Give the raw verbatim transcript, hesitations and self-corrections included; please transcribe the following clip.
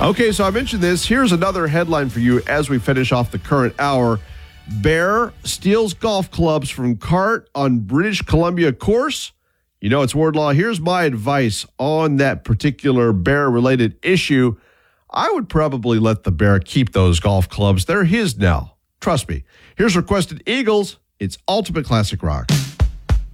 Okay, so I mentioned this. Here's another headline for you as we finish off the current hour. Bear steals golf clubs from cart on British Columbia course. You know, it's Wardlaw. Here's my advice on that particular bear-related issue. I would probably let the bear keep those golf clubs. They're his now. Trust me. Here's Requested Eagles. It's Ultimate Classic Rock.